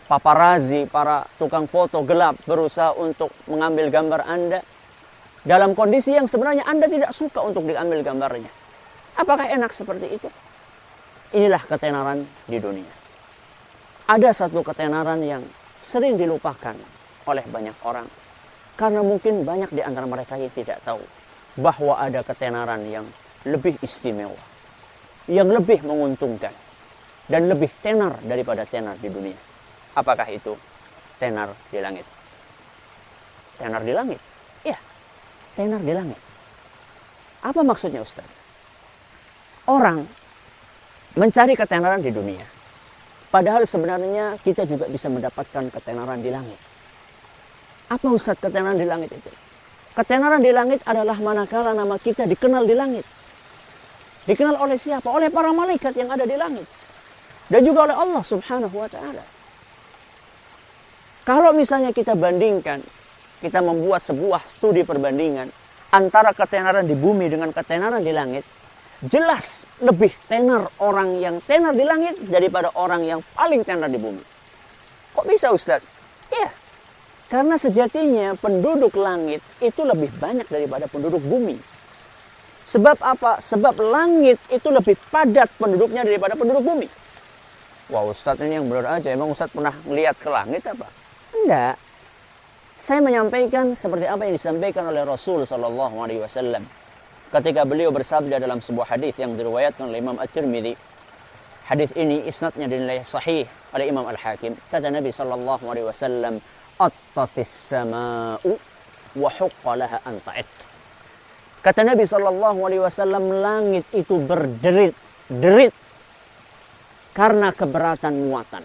paparazzi, para tukang foto gelap berusaha untuk mengambil gambar Anda dalam kondisi yang sebenarnya Anda tidak suka untuk diambil gambarnya. Apakah enak seperti itu? Inilah ketenaran di dunia. Ada satu ketenaran yang sering dilupakan oleh banyak orang, karena mungkin banyak di antara mereka yang tidak tahu bahwa ada ketenaran yang lebih istimewa, yang lebih menguntungkan, dan lebih tenar daripada tenar di dunia. Apakah itu? Tenar di langit. Tenar di langit? Iya, tenar di langit. Apa maksudnya, Ustaz? Orang mencari ketenaran di dunia, padahal sebenarnya kita juga bisa mendapatkan ketenaran di langit. Apa, Ustaz, ketenaran di langit itu? Ketenaran di langit adalah manakala nama kita dikenal di langit. Dikenal oleh siapa? Oleh para malaikat yang ada di langit. Dan juga oleh Allah Subhanahu wa ta'ala. Kalau misalnya kita bandingkan, kita membuat sebuah studi perbandingan antara ketenaran di bumi dengan ketenaran di langit, jelas lebih tenar orang yang tenar di langit daripada orang yang paling tenar di bumi. Kok bisa, Ustaz? Iya, karena sejatinya penduduk langit itu lebih banyak daripada penduduk bumi. Sebab apa? Sebab langit itu lebih padat penduduknya daripada penduduk bumi. Wah, Ustaz, ini yang benar aja. Emang Ustaz pernah melihat ke langit apa? Enggak. Saya menyampaikan seperti apa yang disampaikan oleh Rasul SAW ketika beliau bersabda dalam sebuah hadis yang diriwayatkan oleh Imam At-Tirmidzi. Hadis ini isnadnya dinilai sahih oleh Imam Al-Hakim. Kata Nabi SAW, "Attatis sama'u wa huqqa laha an ta'it." Kata Nabi SAW, langit itu berderit-derit karena keberatan muatan.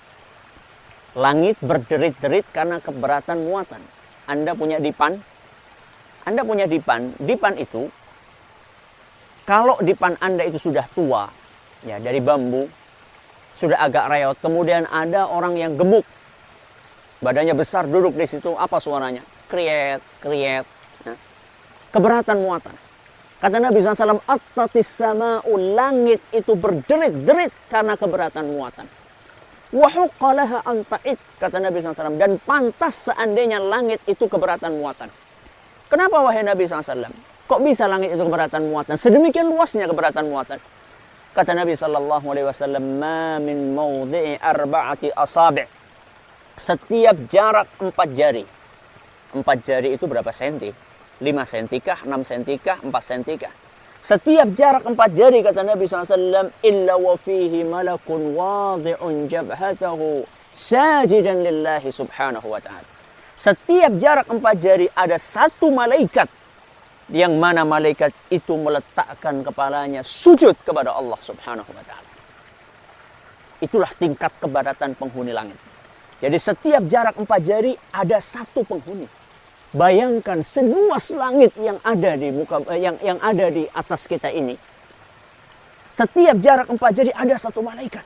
Langit berderit-derit karena keberatan muatan. Anda punya dipan? Anda punya dipan. Dipan itu, kalau dipan Anda itu sudah tua, ya dari bambu, sudah agak reot, kemudian ada orang yang gemuk, badannya besar duduk di situ, apa suaranya? Kriet, kriet. Nah, keberatan muatan. Kata Nabi SAW, "Attatis sama'u", langit itu berderit-derit karena keberatan muatan. "Wa huqqa laha an ta'id", kata Nabi SAW, dan pantas seandainya langit itu keberatan muatan. Kenapa, wahai Nabi SAW? Kok bisa langit itu keberatan muatan? Sedemikian luasnya keberatan muatan. Kata Nabi SAW, "Ma min mawdi'i arba'ati asabi'", setiap jarak 4 jari. 4 jari itu berapa senti? 5 senti kah? 6 senti kah? 4 senti kah? Setiap jarak 4 jari, kata Nabi SAW, "Illa wa fihi malakun wadi'un jabhatahu sajidan lillahi subhanahu wa ta'ala." Setiap jarak 4 jari ada satu malaikat, yang mana malaikat itu meletakkan kepalanya sujud kepada Allah subhanahu wa ta'ala. Itulah tingkat keberatan penghuni langit. Jadi setiap jarak 4 jari ada satu penghuni. Bayangkan seluas langit yang ada di muka, yang ada di atas kita ini. Setiap jarak 4 jari ada satu malaikat.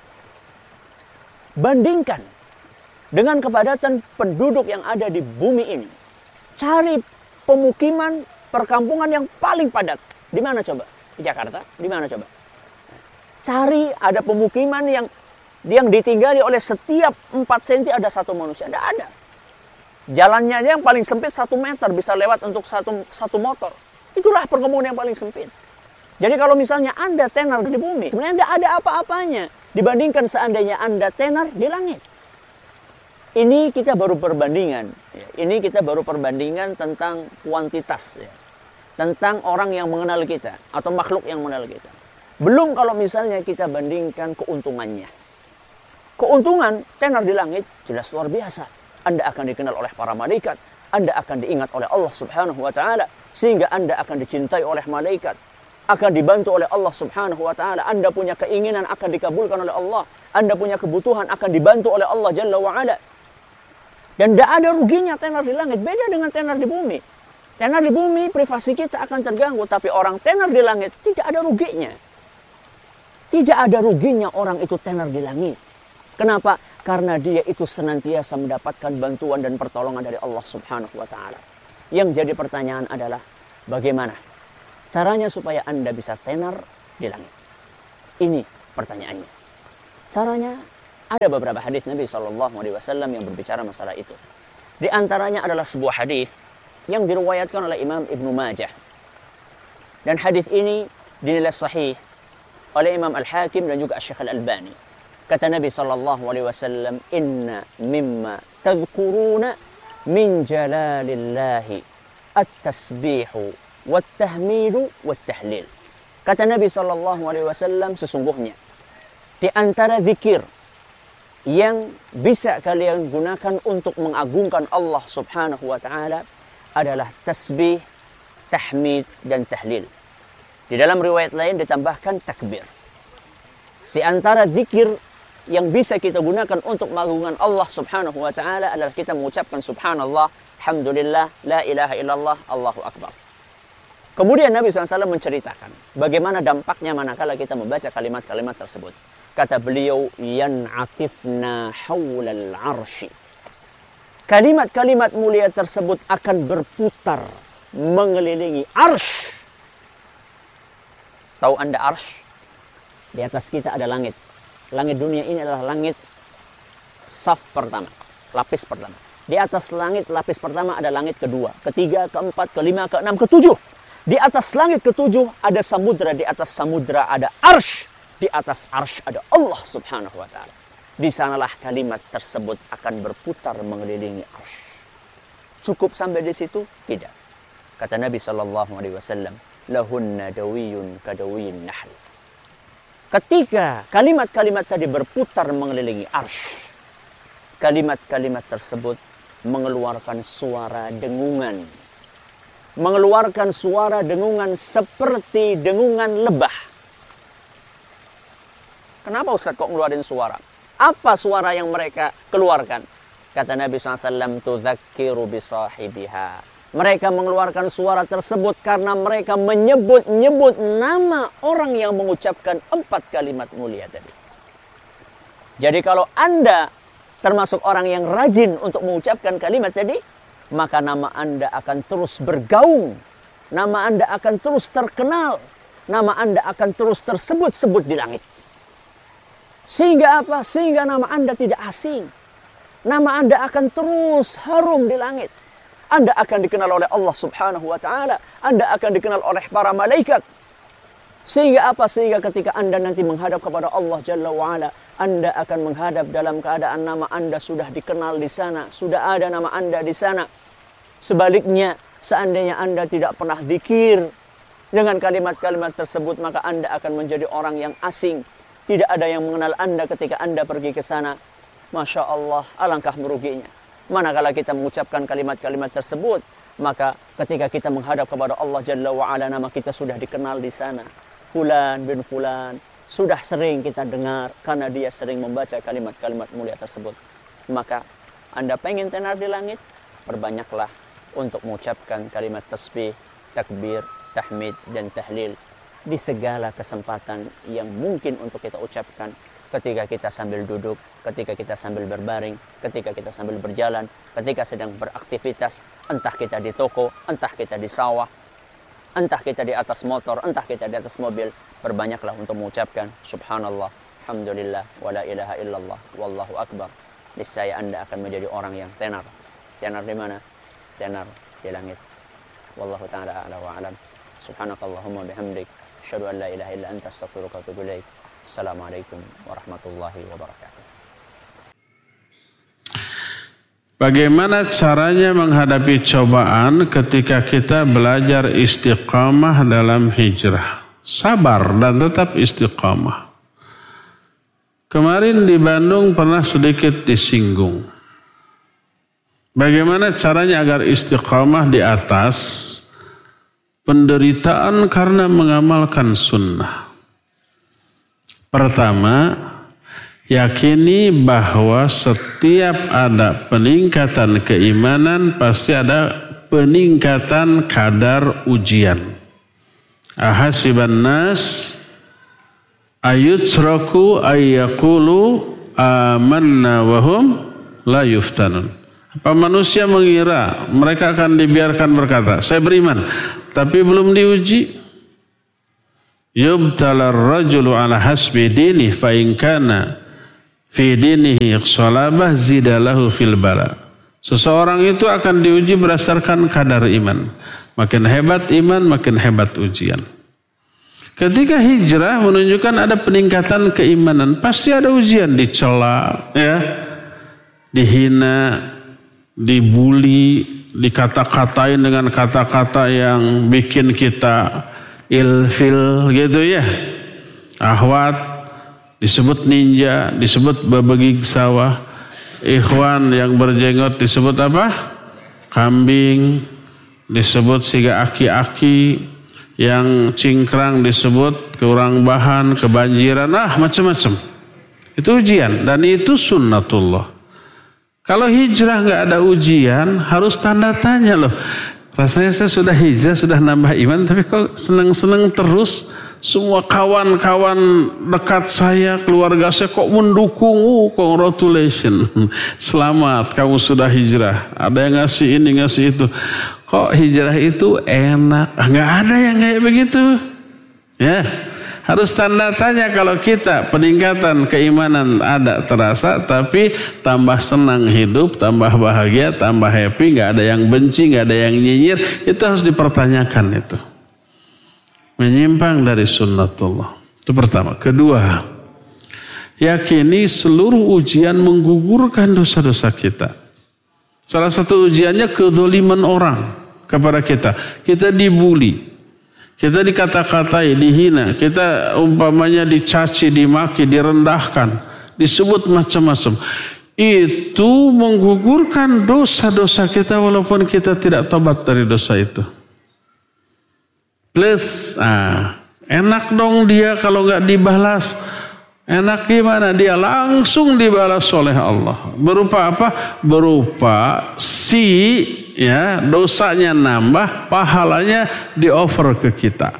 Bandingkan dengan kepadatan penduduk yang ada di bumi ini. Cari pemukiman, perkampungan yang paling padat. Di mana coba? Di Jakarta? Di mana coba? Cari ada pemukiman yang ditinggali oleh setiap 4 senti ada satu manusia. Tidak ada. Jalannya aja yang paling sempit 1 meter, bisa lewat untuk satu motor. Itulah perkebunan yang paling sempit. Jadi kalau misalnya Anda tenar di bumi, sebenarnya tidak ada apa-apanya dibandingkan seandainya Anda tenar di langit. Ini kita baru perbandingan. Ini kita baru perbandingan tentang kuantitas. Tentang orang yang mengenal kita atau makhluk yang mengenal kita. Belum kalau misalnya kita bandingkan keuntungannya. Keuntungan tenar di langit jelas luar biasa. Anda akan dikenal oleh para malaikat. Anda akan diingat oleh Allah Subhanahu wa ta'ala. Sehingga Anda akan dicintai oleh malaikat. Akan dibantu oleh Allah Subhanahu wa ta'ala. Anda punya keinginan akan dikabulkan oleh Allah. Anda punya kebutuhan akan dibantu oleh Allah Jalla wa'ala. Dan tidak ada ruginya tenar di langit. Beda dengan tenar di bumi. Tenar di bumi privasi kita akan terganggu. Tapi orang tenar di langit tidak ada ruginya. Tidak ada ruginya orang itu tenar di langit. Kenapa? Karena dia itu senantiasa mendapatkan bantuan dan pertolongan dari Allah Subhanahu wa ta'ala. Yang jadi pertanyaan adalah, bagaimana caranya supaya Anda bisa tenar di langit? Ini pertanyaannya. Caranya Ada beberapa hadis Nabi SAW yang berbicara masalah itu. Di antaranya adalah sebuah hadis yang diriwayatkan oleh Imam Ibnu Majah. Dan hadis ini dinilai sahih oleh Imam Al-Hakim dan juga Syekh Al-Albani. Kata Nabi SAW, "Inna mimma tadhkuruna min jalalillahi at-tasbihu wat-tahmidu wat-tahlil." Kata Nabi SAW, sesungguhnya di antara zikir yang bisa kalian gunakan untuk mengagungkan Allah Subhanahu wa taala adalah tasbih, tahmid dan tahlil. Di dalam riwayat lain ditambahkan takbir. Di antara zikir yang bisa kita gunakan untuk mengagungkan Allah Subhanahu wa taala adalah kita mengucapkan subhanallah, alhamdulillah, la ilaha illallah, Allahu akbar. Kemudian Nabi SAW menceritakan bagaimana dampaknya manakala kita membaca kalimat-kalimat tersebut. Kata beliau, yan'atifna haulal arsy. Kalimat-kalimat mulia tersebut akan berputar mengelilingi arsy. Tahu Anda arsy? Di atas kita ada langit. Langit dunia ini adalah langit saf pertama, lapis pertama. Di atas langit lapis pertama ada langit kedua, ketiga, keempat, kelima, keenam, ketujuh. Di atas langit ketujuh ada samudra, di atas samudra ada arsy, di atas arsy ada Allah Subhanahu wa taala. Di sanalah kalimat tersebut akan berputar mengelilingi arsy. Cukup sampai di situ? Tidak. Kata Nabi SAW, lahunna dawiyun kadawiyun nahl. Ketika kalimat-kalimat tadi berputar mengelilingi arsy, kalimat-kalimat tersebut mengeluarkan suara dengungan. Mengeluarkan suara dengungan seperti dengungan lebah. Kenapa Ustaz kok ngeluarin suara? Apa suara yang mereka keluarkan? Kata Nabi SAW, tudzakiru bisahibiha. Mereka mengeluarkan suara tersebut karena mereka menyebut-nyebut nama orang yang mengucapkan 4 kalimat mulia tadi. Jadi kalau Anda termasuk orang yang rajin untuk mengucapkan kalimat tadi, maka nama Anda akan terus bergaung. Nama Anda akan terus terkenal. Nama Anda akan terus tersebut-sebut di langit. Sehingga apa? Sehingga nama Anda tidak asing. Nama Anda akan terus harum di langit. Anda akan dikenal oleh Allah Subhanahu wa taala. Anda akan dikenal oleh para malaikat. Sehingga apa? Sehingga ketika Anda nanti menghadap kepada Allah Jalla wa Ala, Anda akan menghadap dalam keadaan nama Anda sudah dikenal di sana, sudah ada nama Anda di sana. Sebaliknya, seandainya Anda tidak pernah zikir dengan kalimat-kalimat tersebut, maka Anda akan menjadi orang yang asing. Tidak ada yang mengenal Anda ketika Anda pergi ke sana. Masya Allah, alangkah meruginya. Manakala kita mengucapkan kalimat-kalimat tersebut, maka ketika kita menghadap kepada Allah Jalla wa'ala, nama kita sudah dikenal di sana. Fulan bin Fulan, sudah sering kita dengar karena dia sering membaca kalimat-kalimat mulia tersebut. Maka Anda pengen tenar di langit, perbanyaklah untuk mengucapkan kalimat tasbih, takbir, tahmid, dan tahlil di segala kesempatan yang mungkin untuk kita ucapkan. Ketika kita sambil duduk, ketika kita sambil berbaring, ketika kita sambil berjalan, ketika sedang beraktivitas, entah kita di toko, entah kita di sawah, entah kita di atas motor, entah kita di atas mobil, perbanyaklah untuk mengucapkan subhanallah, alhamdulillah, wala ilaha illallah, wallahu akbar. Niscaya Anda akan menjadi orang yang tenar. Tenar di mana? Tenar di langit. Wallahu ta'ala a'la wa a'lam. Subhanakallahumma bihamdik, asyhadu an la ilaha illa anta, astaghfiruka wa atubu ilaik. Assalamualaikum warahmatullahi wabarakatuh. Bagaimana caranya menghadapi cobaan ketika kita belajar istiqamah dalam hijrah? Sabar dan tetap istiqamah. Kemarin di Bandung pernah sedikit disinggung. Bagaimana caranya agar istiqamah di atas penderitaan karena mengamalkan sunnah? Pertama, yakini bahwa setiap ada peningkatan keimanan pasti ada peningkatan kadar ujian. Ahasiban nas ayutsraku ayyaqulu amanna wa hum la yuftanun. Apa manusia mengira mereka akan dibiarkan berkata, saya beriman, tapi belum diuji? Yubtalar rajulu ala hasbi dini fa in kana fi dinihi shalabah zidalahu fil bala. Seseorang itu akan diuji berdasarkan kadar iman. Makin hebat iman, makin hebat ujian. Ketika hijrah menunjukkan ada peningkatan keimanan, pasti ada ujian, dicela, ya, dihina, dibuli, dikata-katain dengan kata-kata yang bikin kita ilfil gitu ya. Ahwat disebut ninja, disebut babagig sawah. Ikhwan yang berjenggot disebut apa? Kambing. Disebut siga aki-aki. Yang cingkrang disebut kurang bahan, kebanjiran, macam-macam. Itu ujian dan itu sunnatullah. Kalau hijrah nggak ada ujian, harus tanda tanya loh. Rasanya saya sudah hijrah, sudah nambah iman, tapi kok seneng-seneng terus. Semua kawan-kawan dekat saya, keluarga saya kok mendukung. Congratulations, selamat kamu sudah hijrah. Ada yang ngasih ini, ngasih itu. Kok hijrah itu enak? Nggak ada yang kayak begitu. Ya, harus tanda tanya kalau kita peningkatan keimanan ada terasa, tapi tambah senang hidup, tambah bahagia, tambah happy, nggak ada yang benci, nggak ada yang nyinyir, itu harus dipertanyakan itu. Menyimpang dari sunnatullah. Itu pertama. Kedua, yakini seluruh ujian menggugurkan dosa-dosa kita. Salah satu ujiannya kezaliman orang kepada kita. Kita dibuli. Kita dikata-katai, dihina. Kita umpamanya dicaci, dimaki, direndahkan. Disebut macam-macam. Itu menggugurkan dosa-dosa kita walaupun kita tidak tobat dari dosa itu. Plus, enak dong dia kalau nggak dibalas. Enak gimana? Dia langsung dibalas oleh Allah. Berupa apa? Berupa dosanya nambah, pahalanya di-offer ke kita.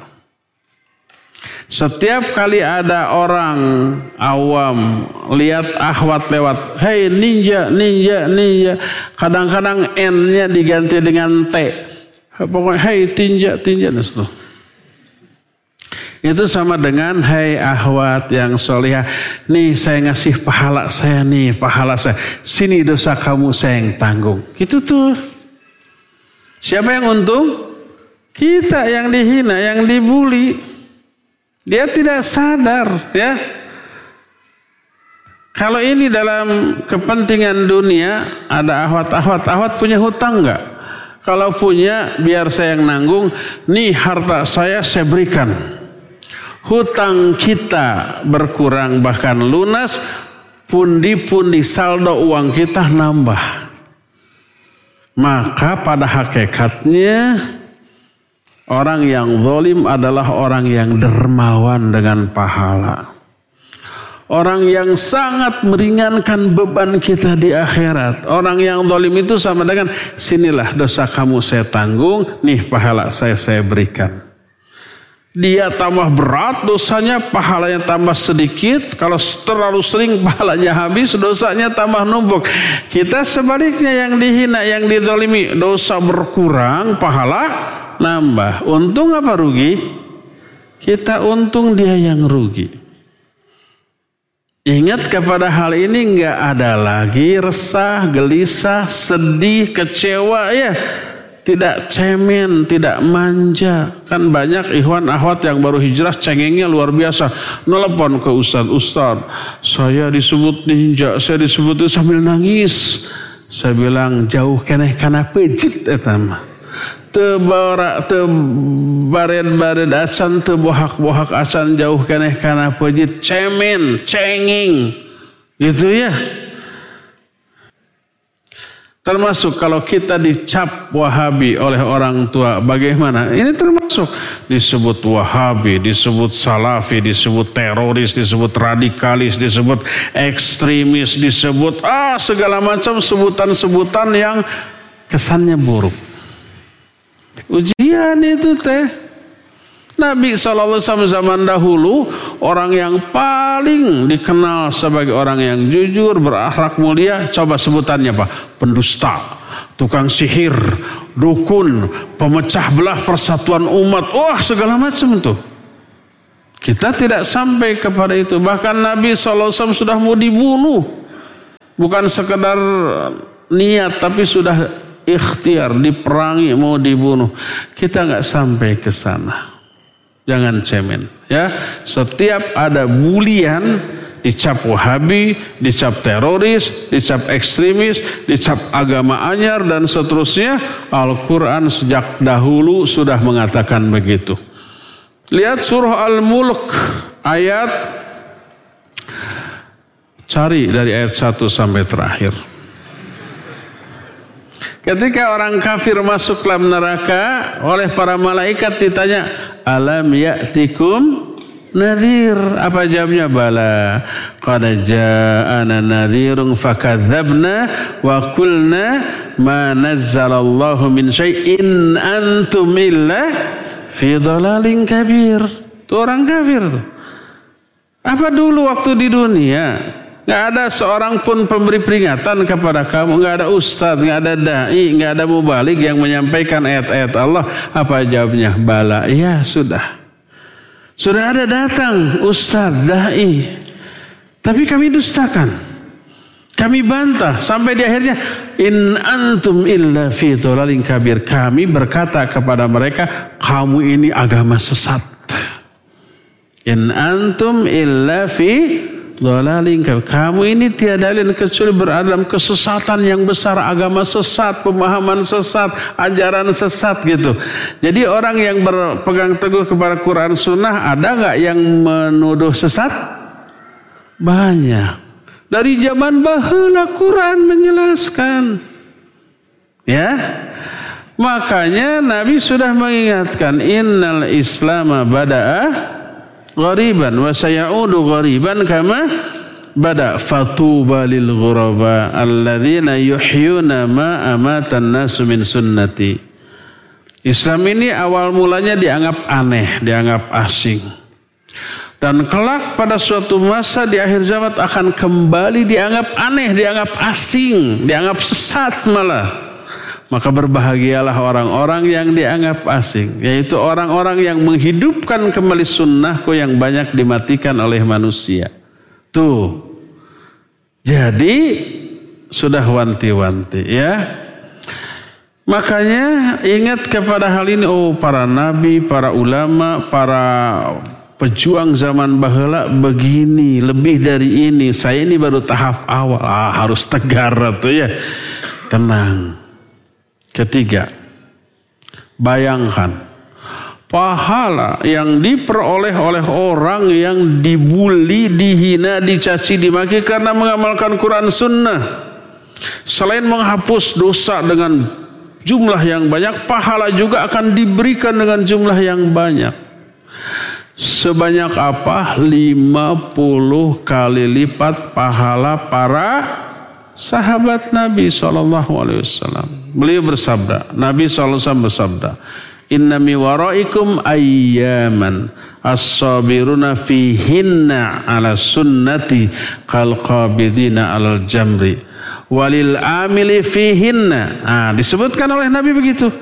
Setiap kali ada orang awam lihat akhwat lewat, hey ninja, ninja, ninja. Kadang-kadang N-nya diganti dengan T. Pokoknya hey tinja, tinja. Itu sama dengan hai ahwat yang solihah. Nih saya ngasih pahala saya nih, pahala saya. Sini dosa kamu saya yang tanggung. Gitu tuh. Siapa yang untung? Kita yang dihina, yang dibuli. Dia tidak sadar ya. Kalau ini dalam kepentingan dunia, ada ahwat-ahwat. Ahwat punya hutang enggak? Kalau punya biar saya yang nanggung. Nih harta saya berikan. Hutang kita berkurang bahkan lunas, pundi-pundi saldo uang kita nambah. Maka pada hakikatnya orang yang zalim adalah orang yang dermawan dengan pahala. Orang yang sangat meringankan beban kita di akhirat. Orang yang zalim itu sama dengan sinilah dosa kamu saya tanggung, nih pahala saya berikan. Dia tambah berat dosanya, pahalanya tambah sedikit. Kalau terlalu sering pahalanya habis, dosanya tambah numpuk. Kita sebaliknya yang dihina, yang dizalimi, dosa berkurang, pahala nambah. Untung apa rugi? Kita untung, dia yang rugi. Ingat kepada hal ini, nggak ada lagi resah, gelisah, sedih, kecewa ya. Tidak cemen, tidak manja. Kan banyak ikhwan akhwat yang baru hijrah cengengnya luar biasa. Nelpon ke ustaz, saya disebut ninja, saya disebut itu sambil nangis. Saya bilang jauh keneh kana pejit eta mah. Teu bared acan, teu bohak acan, jauh keneh kana pejit, cemen, cengeng. Gitu ya. Termasuk kalau kita dicap Wahabi oleh orang tua, bagaimana? Ini termasuk disebut Wahabi, disebut Salafi, disebut teroris, disebut radikalis, disebut ekstremis, disebut segala macam sebutan-sebutan yang kesannya buruk. Ujian itu teh. Nabi SAW zaman dahulu orang yang paling dikenal sebagai orang yang jujur, berakhlak mulia. Coba sebutannya apa? Pendusta, tukang sihir, dukun, pemecah belah persatuan umat. Wah segala macam tuh. Kita tidak sampai kepada itu. Bahkan Nabi SAW sudah mau dibunuh. Bukan sekedar niat, tapi sudah ikhtiar, diperangi, mau dibunuh. Kita nggak sampai ke sana. Jangan cemen. Ya, setiap ada bulian, dicap Wahabi, dicap teroris, dicap ekstremis, dicap agama anyar dan seterusnya. Al-Quran sejak dahulu sudah mengatakan begitu. Lihat surah Al-Mulk ayat, cari dari ayat 1 sampai terakhir. Ketika orang kafir masuk dalam neraka, oleh para malaikat ditanya, alam ya'tikum nadhir? Apa jawabnya? Bala qad ja'ana nadhirun fakadzabna wa qulna ma nazzalallahu min syai'in antum illa fi dhalalin kabir. Itu orang kafir tuh. Apa dulu waktu di dunia nggak ada seorang pun pemberi peringatan kepada kamu, nggak ada ustadz, nggak ada dai, nggak ada mubalik yang menyampaikan ayat-ayat Allah. Apa jawabnya? Bala, ya sudah ada datang ustadz, dai, tapi kami dustakan, kami bantah sampai di akhirnya in antum illa fi dhalalin kabir. Kami berkata kepada mereka, kamu ini agama sesat. In antum illa fi dhalalin kabir. Kamu ini tiada lain kecuali berada dalam kesesatan yang besar, agama sesat, pemahaman sesat, ajaran sesat gitu. Jadi orang yang berpegang teguh kepada Quran Sunnah, ada nggak yang menuduh sesat? Banyak. Dari zaman baheula Quran menjelaskan. Ya. Makanya Nabi sudah mengingatkan, innal islama bada'a ghariban wa sayaudu ghariban kama bada fatuba lil ghuraba alladzina yuhyuna ma amatan nasu min sunnati. Islam ini awal mulanya dianggap aneh, dianggap asing. Dan kelak pada suatu masa di akhir zaman akan kembali dianggap aneh, dianggap asing, dianggap sesat malah. Maka berbahagialah orang-orang yang dianggap asing, yaitu orang-orang yang menghidupkan kembali sunnahku yang banyak dimatikan oleh manusia. Tuh. Jadi sudah wanti-wanti ya. Makanya ingat kepada hal ini, oh para nabi, para ulama, para pejuang zaman baheula begini, lebih dari ini. Saya ini baru tahap awal. Harus tegar tuh ya. Tenang. Ketiga, bayangkan pahala yang diperoleh oleh orang yang dibuli, dihina, dicaci, dimaki karena mengamalkan Quran Sunnah. Selain menghapus dosa dengan jumlah yang banyak, pahala juga akan diberikan dengan jumlah yang banyak. Sebanyak apa? 50 kali lipat pahala para sahabat Nabi SAW. Beliau bersabda, Nabi SAW bersabda, inna mi waraikum ayyaman as-sabiruna fihinna ala sunnati kal qabidina alal jamri walil amili fihinna. Disebutkan oleh Nabi begitu.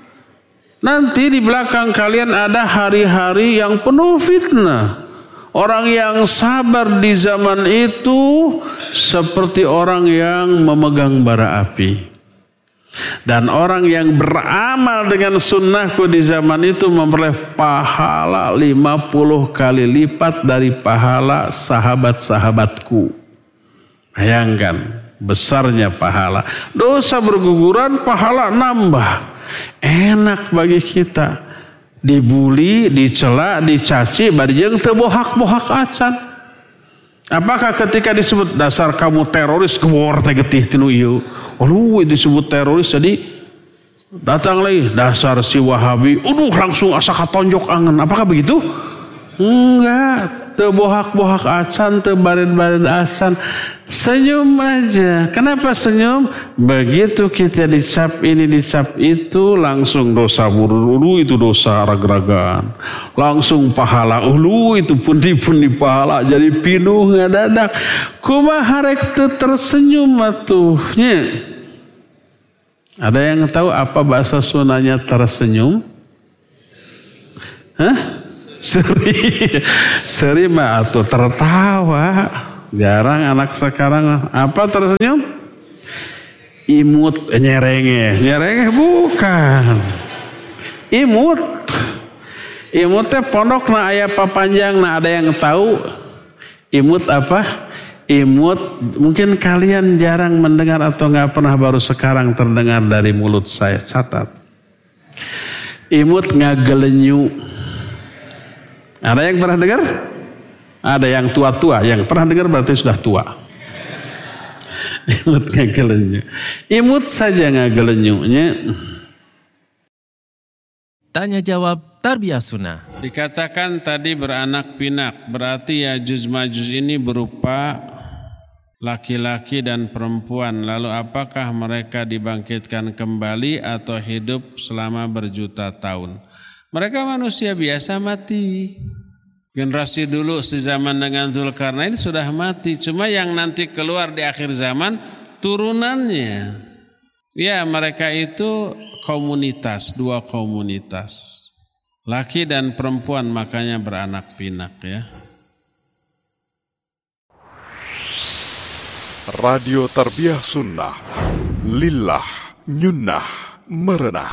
Nanti di belakang kalian ada hari-hari yang penuh fitnah. Orang yang sabar di zaman itu seperti orang yang memegang bara api. Dan orang yang beramal dengan sunnahku di zaman itu memperoleh pahala 50 kali lipat dari pahala sahabat-sahabatku. Bayangkan besarnya pahala. Dosa berguguran, pahala nambah. Enak bagi kita. Dibuli, dicela, dicaci, barjeng tebohak-bohak acan. Apakah ketika disebut dasar kamu teroris kewor teh getih tinu ieu. Oh, disebut teroris jadi datang lagi dasar si Wahabi. Langsung asa katonjok angen. Apakah begitu? Enggak. Tebohak-bohak acan, tebaret-baret acan. Senyum aja. Kenapa senyum? Begitu kita dicap ini, dicap itu, langsung dosa buru itu dosa rag-ragan. Langsung pahala itu pundi-pundi pahala jadi pinuh ngadadak. Kumaha rek teu tersenyum atuhnya. Ada yang tahu apa bahasa Sundanya tersenyum? Seri mah atau tertawa. Jarang anak sekarang apa tersenyum? Imut, nyerengeh bukan. Imut teh pondok na aya papanjang na ada yang tahu. Imut apa? Imut mungkin kalian jarang mendengar atau nggak pernah, baru sekarang terdengar dari mulut saya. Catat. Imut ngagelenyu. Ada yang pernah dengar? Ada yang tua-tua. Yang pernah dengar berarti sudah tua. Imut ngagelenyu. Imut saja ngagelenyunya. Tanya jawab Tarbiyah Sunnah. Dikatakan tadi beranak pinak, berarti Yajuj Majuj ini berupa laki-laki dan perempuan. Lalu apakah mereka dibangkitkan kembali atau hidup selama berjuta tahun? Mereka manusia biasa mati. Generasi dulu sezaman dengan Zulkarnain sudah mati. Cuma yang nanti keluar di akhir zaman turunannya. Ya, mereka itu komunitas, dua komunitas. Laki dan perempuan, makanya beranak pinak ya. Radio Tarbiyah Sunnah, lillah, nyunnah, merenah.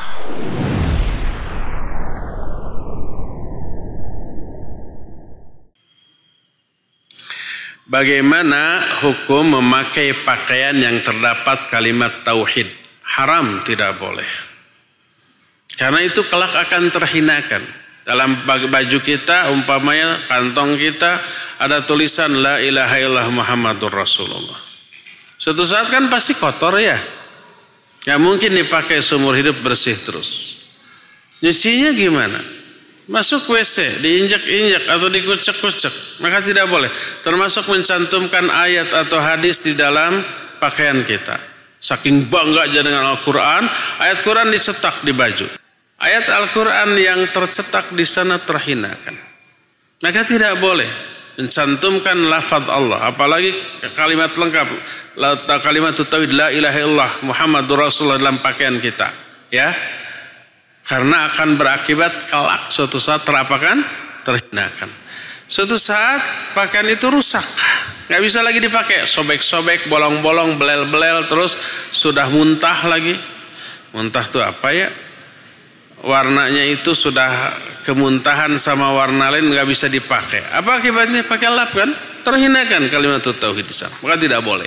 Bagaimana hukum memakai pakaian yang terdapat kalimat tauhid? Haram, tidak boleh. Karena itu kelak akan terhinakan. Dalam baju kita, umpamanya kantong kita ada tulisan La ilaha illallah Muhammadur Rasulullah. Suatu saat kan pasti kotor ya. Gak mungkin dipakai seumur hidup bersih terus. Nyucinya gimana? Masuk WC, diinjak-injak atau dikucek-kucek, maka tidak boleh. Termasuk mencantumkan ayat atau hadis di dalam pakaian kita. Saking bangga aja dengan Al-Quran, ayat Quran dicetak di baju. Ayat Al-Quran yang tercetak di sana terhinakan. Maka tidak boleh mencantumkan lafaz Allah, apalagi kalimat lengkap, kalimat tauhid la ilaha illallah Muhammadur Rasulullah dalam pakaian kita, ya. Karena akan berakibat kelak suatu saat terapakan, terhinakan. Suatu saat pakaian itu rusak, nggak bisa lagi dipakai, sobek-sobek, bolong-bolong, belel-belel, terus sudah muntah lagi. Muntah itu apa ya? Warnanya itu sudah kemuntahan sama warna lain, nggak bisa dipakai. Apa akibatnya? Pakai lap kan? Terhinakan kalimat tauhid di sana. Maka tidak boleh.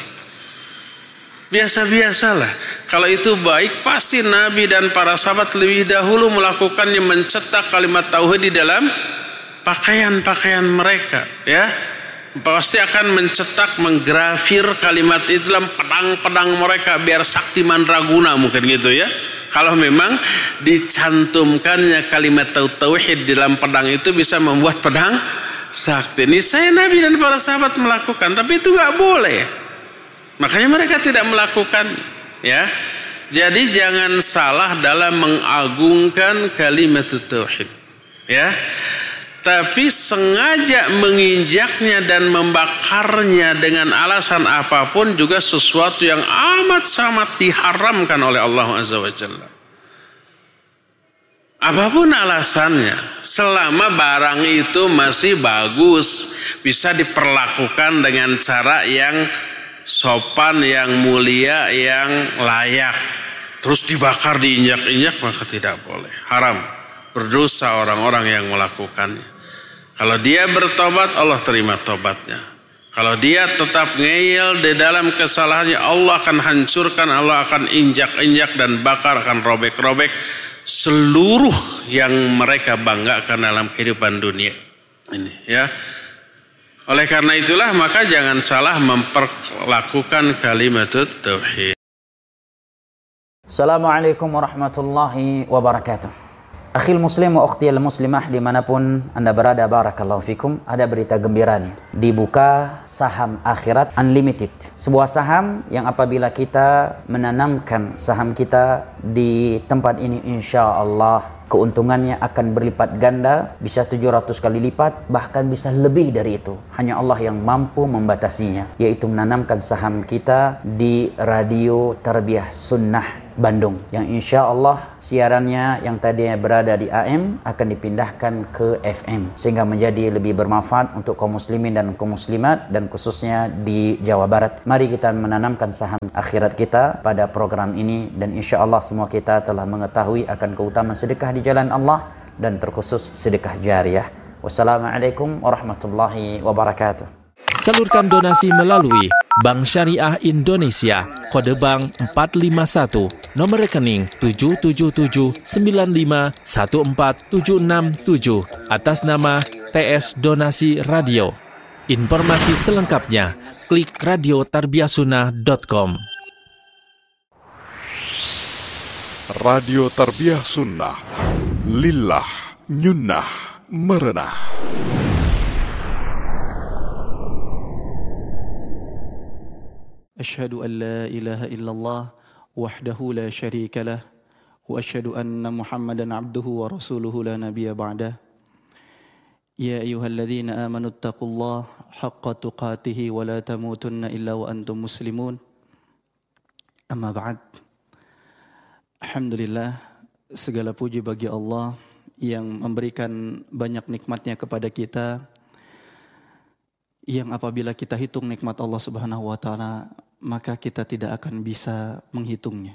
Biasa-biasalah. Kalau itu baik, pasti Nabi dan para sahabat lebih dahulu melakukannya, mencetak kalimat tauhid di dalam pakaian-pakaian mereka, ya. Pasti akan mencetak, menggrafir kalimat itu dalam pedang-pedang mereka biar sakti mandraguna mungkin gitu ya. Kalau memang dicantumkannya kalimat tauhid di dalam pedang itu bisa membuat pedang sakti. Ini saya Nabi dan para sahabat melakukan, tapi itu nggak boleh. Makanya mereka tidak melakukan, ya. Jadi jangan salah dalam mengagungkan kalimat tauhid, ya. Tapi sengaja menginjaknya dan membakarnya dengan alasan apapun juga sesuatu yang amat sangat diharamkan oleh Allah Azza wa Jalla. Apapun alasannya, selama barang itu masih bagus, bisa diperlakukan dengan cara yang sopan, yang mulia, yang layak. Terus dibakar, diinjak-injak, maka tidak boleh. Haram. Berdosa orang-orang yang melakukannya. Kalau dia bertobat, Allah terima tobatnya. Kalau dia tetap ngeyel di dalam kesalahannya, Allah akan hancurkan, Allah akan injak-injak dan bakar, akan robek-robek seluruh yang mereka banggakan dalam kehidupan dunia ini, ya. Oleh karena itulah maka jangan salah memperlakukan kalimat tauhid. Assalamualaikum warahmatullahi wabarakatuh. Akhil muslim wa ukhti al-muslimah dimanapun anda berada, barakallahu fikum. Ada berita gembira nih. Dibuka saham akhirat unlimited. Sebuah saham yang apabila kita menanamkan saham kita di tempat ini, insya Allah keuntungannya akan berlipat ganda, bisa 700 kali lipat, bahkan bisa lebih dari itu. Hanya Allah yang mampu membatasinya, yaitu menanamkan saham kita di Radio Tarbiyah Sunnah Bandung, yang insya Allah siarannya yang tadinya berada di AM akan dipindahkan ke FM sehingga menjadi lebih bermanfaat untuk kaum muslimin dan kaum muslimat dan khususnya di Jawa Barat. Mari kita menanamkan saham akhirat kita pada program ini dan insya Allah semua kita telah mengetahui akan keutamaan sedekah di jalan Allah dan terkhusus sedekah jariyah. Wassalamualaikum warahmatullahi wabarakatuh. Salurkan donasi melalui Bank Syariah Indonesia, kode bank 451, nomor rekening 777951476 atas nama TS Donasi Radio. Informasi selengkapnya klik radiotarbiasunnah.com. Radio Tarbiyah Sunnah, lillah, nyunnah, merenah. أشهد أن لا إله إلا الله وحده لا شريك له وأشهد أن محمدا عبده ورسوله لا نبي بعده يا أيها الذين آمنوا اتقوا الله حق تقاته ولا تموتن إلا وأنتم مسلمون أما بعد. Alhamdulillah, segala puji bagi Allah yang memberikan banyak nikmatnya kepada kita, yang apabila kita hitung nikmat Allah Subhanahu wa taala, maka kita tidak akan bisa menghitungnya.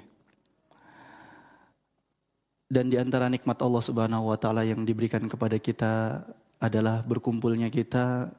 Dan di antara nikmat Allah Subhanahu wa taala yang diberikan kepada kita adalah berkumpulnya kita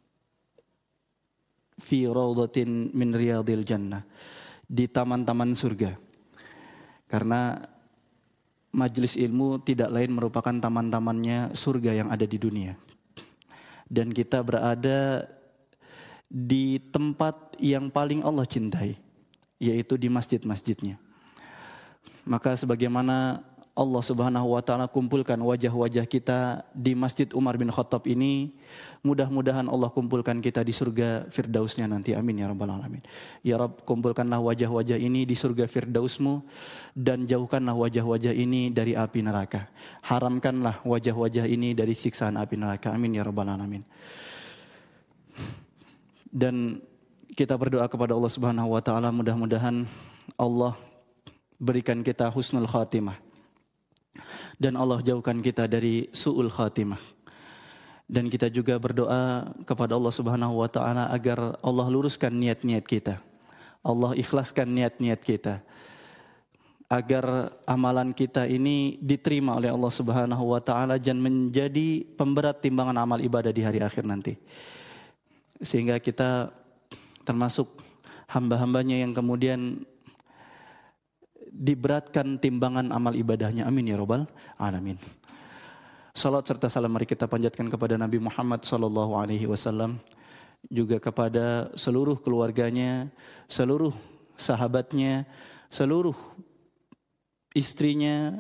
fi raudhatin min riyadil jannah, di taman-taman surga. Karena majelis ilmu tidak lain merupakan taman-tamannya surga yang ada di dunia. Dan kita berada di tempat yang paling Allah cintai, yaitu di masjid-masjidnya. Maka sebagaimana Allah Subhanahu wa taala kumpulkan wajah-wajah kita di Masjid Umar bin Khattab ini, mudah-mudahan Allah kumpulkan kita di surga Firdausnya nanti. Amin ya rabbal alamin. Ya Rabb, kumpulkanlah wajah-wajah ini di surga Firdausmu dan jauhkanlah wajah-wajah ini dari api neraka. Haramkanlah wajah-wajah ini dari siksaan api neraka. Amin ya rabbal alamin. Dan kita berdoa kepada Allah Subhanahu wa taala, mudah-mudahan Allah berikan kita husnul khatimah dan Allah jauhkan kita dari su'ul khatimah. Dan kita juga berdoa kepada Allah Subhanahu wa taala agar Allah luruskan niat-niat kita. Allah ikhlaskan niat-niat kita, agar amalan kita ini diterima oleh Allah Subhanahu wa taala dan menjadi pemberat timbangan amal ibadah di hari akhir nanti. Sehingga kita termasuk hamba-hambanya yang kemudian diberatkan timbangan amal ibadahnya. Amin ya rabbal alamin. Salat serta salam mari kita panjatkan kepada Nabi Muhammad SAW, juga kepada seluruh keluarganya, seluruh sahabatnya, seluruh istrinya,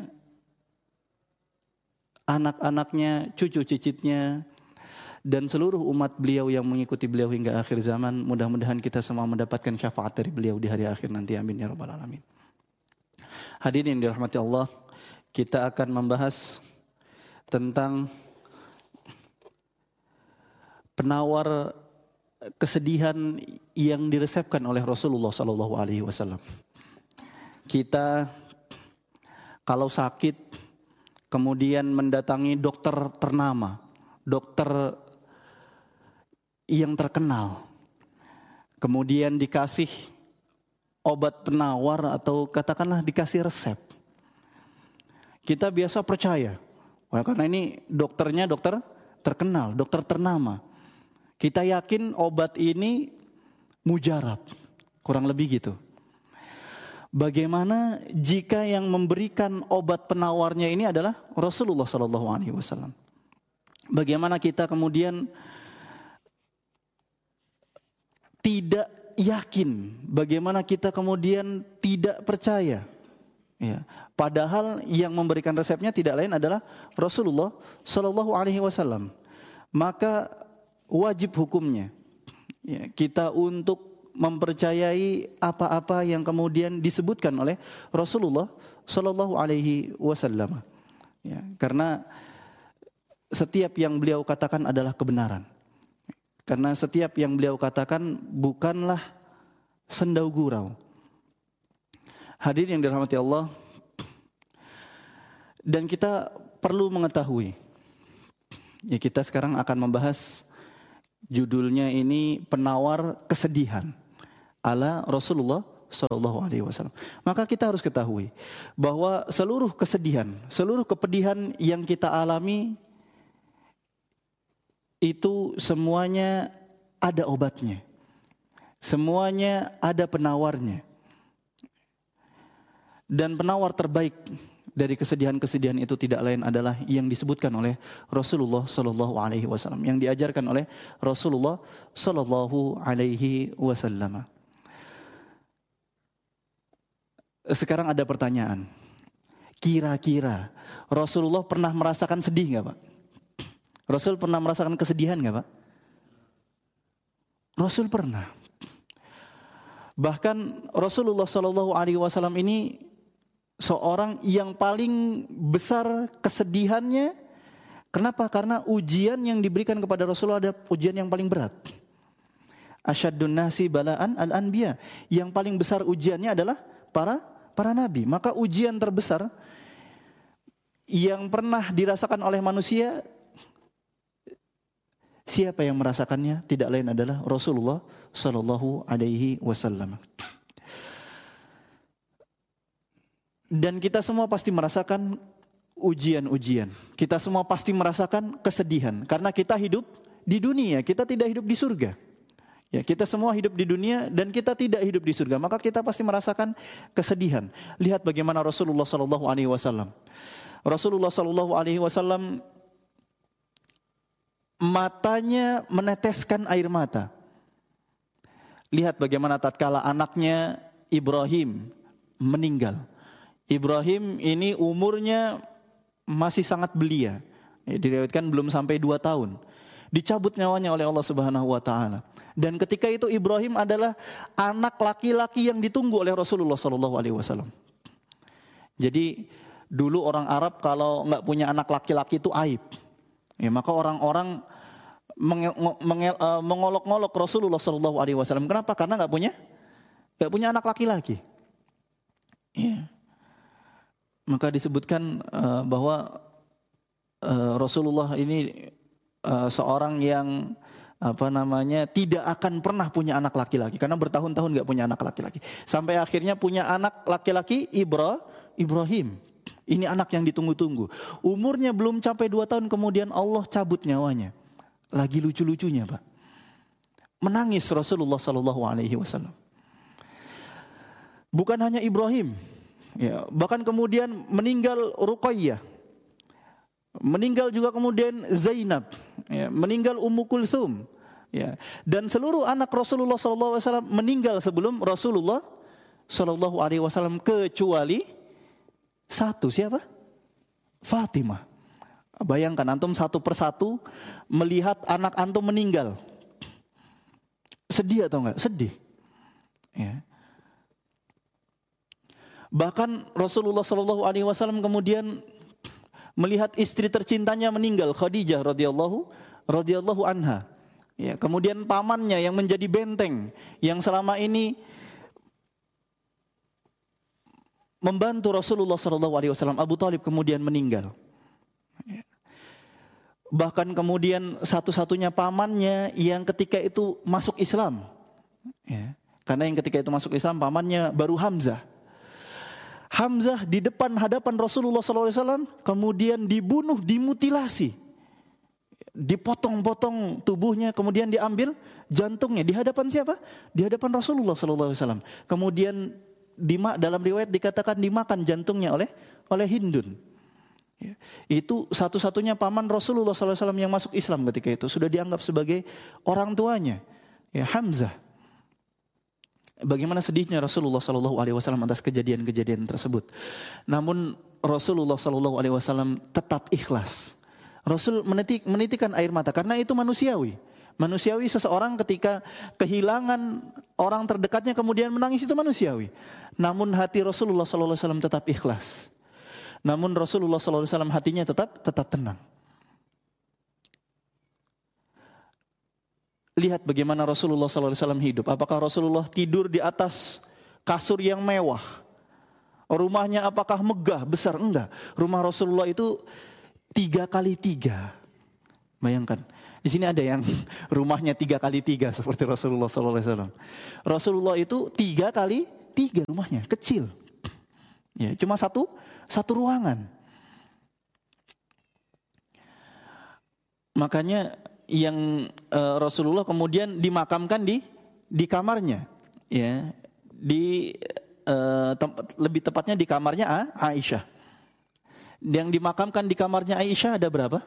anak-anaknya, cucu cicitnya, dan seluruh umat beliau yang mengikuti beliau hingga akhir zaman. Mudah-mudahan kita semua mendapatkan syafaat dari beliau di hari akhir nanti. Amin ya rabbal alamin. Hadirin yang dirahmati Allah, kita akan membahas tentang penawar kesedihan yang diresepkan oleh Rasulullah SAW. Kita kalau sakit kemudian mendatangi dokter ternama, dokter yang terkenal, kemudian dikasih obat penawar atau katakanlah dikasih resep. Kita biasa percaya, karena ini dokternya dokter terkenal, dokter ternama. Kita yakin obat ini mujarab, kurang lebih gitu. Bagaimana jika yang memberikan obat penawarnya ini adalah Rasulullah SAW? Bagaimana kita kemudian tidak yakin, bagaimana kita kemudian tidak percaya, ya, padahal yang memberikan resepnya tidak lain adalah Rasulullah SAW. Maka wajib hukumnya, ya, kita untuk mempercayai apa-apa yang kemudian disebutkan oleh Rasulullah SAW. Ya, karena setiap yang beliau katakan adalah kebenaran. Karena setiap yang beliau katakan bukanlah sendau gurau. Hadirin yang dirahmati Allah, dan kita perlu mengetahui, ya kita sekarang akan membahas judulnya ini penawar kesedihan ala Rasulullah Sallallahu Alaihi Wasallam. Maka kita harus ketahui bahwa seluruh kesedihan, seluruh kepedihan yang kita alami itu semuanya ada obatnya, semuanya ada penawarnya. Dan penawar terbaik dari kesedihan-kesedihan itu tidak lain adalah yang disebutkan oleh Rasulullah Sallallahu Alaihi Wasallam, yang diajarkan oleh Rasulullah Sallallahu Alaihi Wasallam. Sekarang ada pertanyaan, kira-kira Rasulullah pernah merasakan sedih nggak Pak? Rasul pernah merasakan kesedihan nggak Pak? Rasul pernah. Bahkan Rasulullah Sallallahu Alaihi Wasallam ini seorang yang paling besar kesedihannya. Kenapa? Karena ujian yang diberikan kepada Rasulullah ada ujian yang paling berat. Asyaddun nasi bala'an al-anbiya. Yang paling besar ujiannya adalah para nabi. Maka ujian terbesar yang pernah dirasakan oleh manusia, siapa yang merasakannya? Tidak lain adalah Rasulullah Sallallahu Alaihi Wasallam. Dan kita semua pasti merasakan ujian-ujian. Kita semua pasti merasakan kesedihan. Karena kita hidup di dunia, kita tidak hidup di surga. Ya, kita semua hidup di dunia dan kita tidak hidup di surga. Maka kita pasti merasakan kesedihan. Lihat bagaimana Rasulullah Sallallahu Alaihi Wasallam. Rasulullah Sallallahu Alaihi Wasallam matanya meneteskan air mata. Lihat bagaimana tatkala anaknya Ibrahim meninggal. Ibrahim ini umurnya masih sangat belia. Diriwayatkan belum sampai 2 tahun. Dicabut nyawanya oleh Allah Subhanahu wa taala. Dan ketika itu Ibrahim adalah anak laki-laki yang ditunggu oleh Rasulullah sallallahu alaihi wasallam. Jadi dulu orang Arab kalau enggak punya anak laki-laki itu aib. Ya, maka orang-orang mengolok-ngolok Rasulullah sallallahu alaihi wasallam. Kenapa? Karena enggak punya anak laki-laki. Ya. Maka disebutkan bahwa Rasulullah ini seorang yang tidak akan pernah punya anak laki-laki karena bertahun-tahun nggak punya anak laki-laki. Sampai akhirnya punya anak laki-laki Ibrahim. Ini anak yang ditunggu-tunggu. Umurnya belum sampai 2 tahun kemudian Allah cabut nyawanya. Lagi lucu-lucunya, Pak. Menangis Rasulullah sallallahu alaihi wasallam. Bukan hanya Ibrahim, ya, bahkan kemudian meninggal Ruqayyah. Meninggal juga kemudian Zainab, ya, meninggal Ummu Kulthum, ya, dan seluruh anak Rasulullah SAW meninggal sebelum Rasulullah SAW kecuali satu, siapa? Fatimah. Bayangkan antum satu persatu melihat anak antum meninggal, sedih atau enggak? Sedih. Ya. Bahkan Rasulullah SAW kemudian melihat istri tercintanya meninggal, Khadijah radhiyallahu anha. Ya, kemudian pamannya yang menjadi benteng yang selama ini membantu Rasulullah SAW, Abu Thalib kemudian meninggal. Ya. Bahkan kemudian satu-satunya pamannya yang ketika itu masuk Islam. Ya. Karena yang ketika itu masuk Islam pamannya baru Hamzah. Hamzah di depan hadapan Rasulullah SAW kemudian dibunuh, dimutilasi, dipotong-potong tubuhnya, kemudian diambil jantungnya di hadapan siapa? Di hadapan Rasulullah SAW. Kemudian dalam riwayat dikatakan dimakan jantungnya oleh Hindun. Ya. Itu satu-satunya paman Rasulullah SAW yang masuk Islam ketika itu, sudah dianggap sebagai orang tuanya, ya, Hamzah. Bagaimana sedihnya Rasulullah SAW atas kejadian-kejadian tersebut. Namun Rasulullah SAW tetap ikhlas. Rasul menitikan air mata karena itu manusiawi. Manusiawi seseorang ketika kehilangan orang terdekatnya kemudian menangis, itu manusiawi. Namun hati Rasulullah SAW tetap ikhlas. Namun Rasulullah SAW hatinya tetap tenang. Lihat bagaimana Rasulullah SAW hidup. Apakah Rasulullah tidur di atas kasur yang mewah? Rumahnya apakah megah, besar? Enggak. Rumah Rasulullah itu 3x3. Bayangkan. Di sini ada yang rumahnya 3x3 seperti Rasulullah SAW. Rasulullah itu 3x3 rumahnya, kecil. Ya, cuma satu ruangan. Makanya yang Rasulullah kemudian dimakamkan di kamarnya, ya, lebih tepatnya di kamarnya Aisyah. Yang dimakamkan di kamarnya Aisyah ada berapa?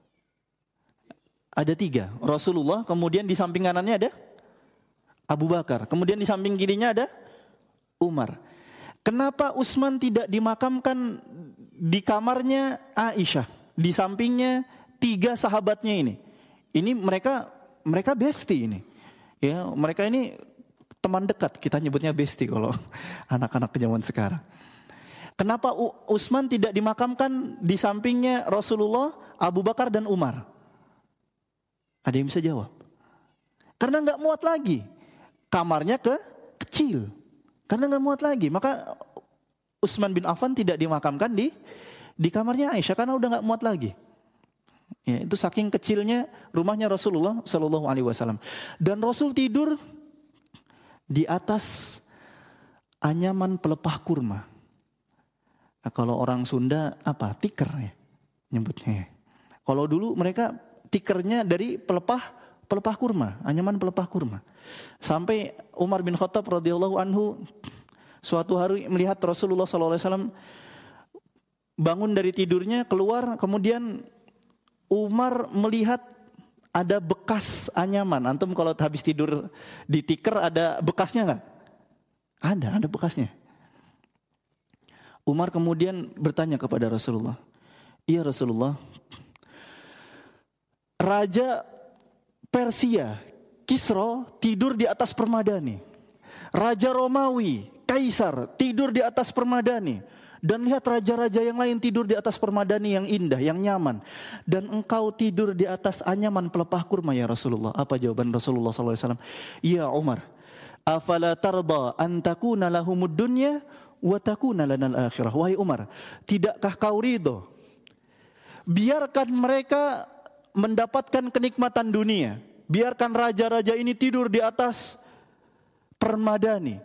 Ada 3. Rasulullah, kemudian di samping kanannya ada Abu Bakar, kemudian di samping kirinya ada Umar. Kenapa Utsman tidak dimakamkan di kamarnya Aisyah? Di sampingnya 3 sahabatnya ini. Ini mereka bestie ini. Ya, mereka ini teman dekat, kita nyebutnya bestie kalau anak-anak zaman sekarang. Kenapa Utsman tidak dimakamkan di sampingnya Rasulullah, Abu Bakar dan Umar? Ada yang bisa jawab? Karena nggak muat lagi. Kamarnya kecil. Karena nggak muat lagi. Maka Utsman bin Affan tidak dimakamkan di kamarnya Aisyah karena udah nggak muat lagi. Ya, itu saking kecilnya rumahnya Rasulullah Shallallahu Alaihi Wasallam. Dan Rasul tidur di atas anyaman pelepah kurma. Nah, kalau orang Sunda apa? Tikar ya nyebutnya. Kalau dulu mereka tikernya dari pelepah kurma, anyaman pelepah kurma. Sampai Umar bin Khattab radhiyallahu anhu suatu hari melihat Rasulullah sallallahu alaihi wasallam bangun dari tidurnya, keluar, kemudian Umar melihat ada bekas anyaman. Antum kalau habis tidur di tikar ada bekasnya enggak? Ada bekasnya. Umar kemudian bertanya kepada Rasulullah, "Iya Rasulullah, Raja Persia, Kisra, tidur di atas permadani. Raja Romawi, Kaisar, tidur di atas permadani. Dan lihat raja-raja yang lain tidur di atas permadani yang indah, yang nyaman. Dan engkau tidur di atas anyaman pelepah kurma ya Rasulullah." Apa jawaban Rasulullah SAW? "Ya Umar, afala tarda an takuna lahumud dunya wa takuna lanal akhirah." Wahai Umar, tidakkah kau ridho biarkan mereka mendapatkan kenikmatan dunia, biarkan raja-raja ini tidur di atas permadani,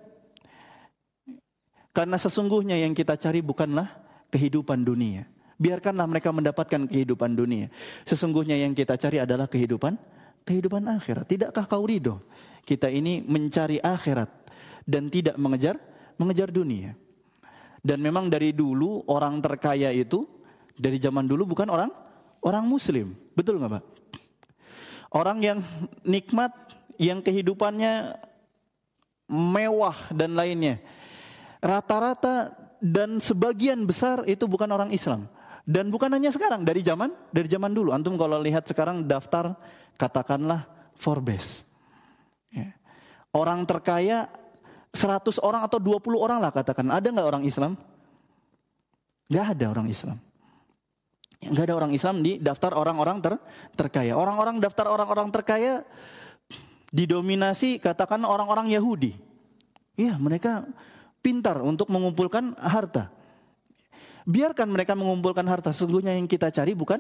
karena sesungguhnya yang kita cari bukanlah kehidupan dunia. Biarkanlah mereka mendapatkan kehidupan dunia. Sesungguhnya yang kita cari adalah kehidupan akhirat. Tidakkah kau ridho kita ini mencari akhirat dan tidak mengejar dunia? Dan memang dari dulu orang terkaya itu dari zaman dulu bukan orang muslim. Betul nggak Pak? Orang yang nikmat, yang kehidupannya mewah dan lainnya, rata-rata dan sebagian besar itu bukan orang Islam. Dan bukan hanya sekarang, dari zaman dulu. Antum kalau lihat sekarang daftar katakanlah Forbes, ya. Orang terkaya 100 orang atau 20 orang lah katakan. Ada nggak orang Islam? Nggak ada orang Islam. Nggak ada orang Islam di daftar orang-orang terkaya. Orang-orang daftar orang-orang terkaya didominasi katakan orang-orang Yahudi. Ya, mereka pintar untuk mengumpulkan harta. Biarkan mereka mengumpulkan harta. Sesungguhnya yang kita cari bukan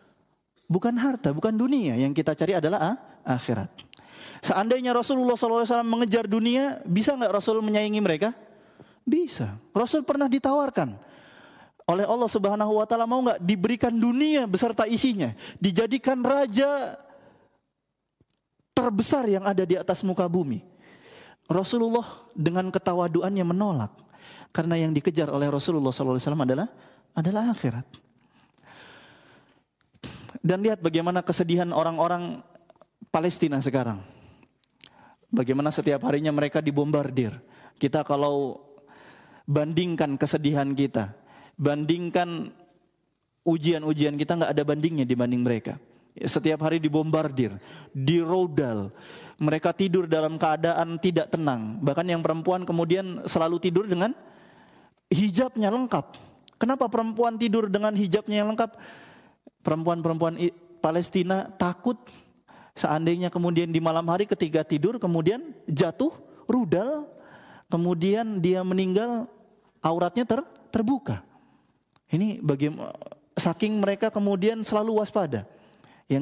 harta, bukan dunia. Yang kita cari adalah akhirat. Seandainya Rasulullah SAW mengejar dunia, bisa nggak Rasul menyaingi mereka? Bisa. Rasul pernah ditawarkan oleh Allah Subhanahu Wa Taala, mau nggak diberikan dunia beserta isinya, dijadikan raja terbesar yang ada di atas muka bumi. Rasulullah dengan ketawaduannya menolak, karena yang dikejar oleh Rasulullah SAW adalah akhirat. Dan lihat bagaimana kesedihan orang-orang Palestina sekarang. Bagaimana setiap harinya mereka dibombardir. Kita kalau bandingkan kesedihan kita, bandingkan ujian-ujian kita, nggak ada bandingnya dibanding mereka. Setiap hari dibombardir, dirodal. Mereka tidur dalam keadaan tidak tenang. Bahkan yang perempuan kemudian selalu tidur dengan hijabnya lengkap. Kenapa perempuan tidur dengan hijabnya yang lengkap? Perempuan-perempuan Palestina takut seandainya kemudian di malam hari ketika tidur kemudian jatuh rudal, kemudian dia meninggal, auratnya terbuka. Ini bagaimana saking mereka kemudian selalu waspada. Ya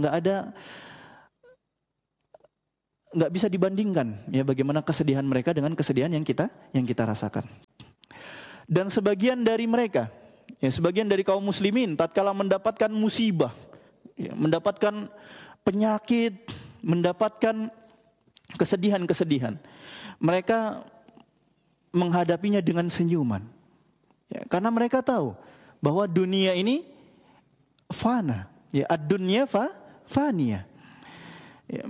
nggak bisa dibandingkan ya bagaimana kesedihan mereka dengan kesedihan yang kita rasakan. Dan sebagian dari mereka, ya sebagian dari kaum muslimin tatkala mendapatkan musibah, ya, mendapatkan penyakit, mendapatkan kesedihan-kesedihan, mereka menghadapinya dengan senyuman. Ya, karena mereka tahu bahwa dunia ini fana, ya ad-dunya fania. Ya,